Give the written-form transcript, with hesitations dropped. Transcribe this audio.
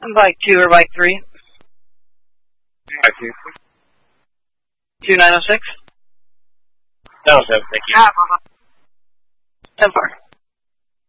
Bike 2 or Bike 3? Bike 2. 2906? No, thank you. 10-4.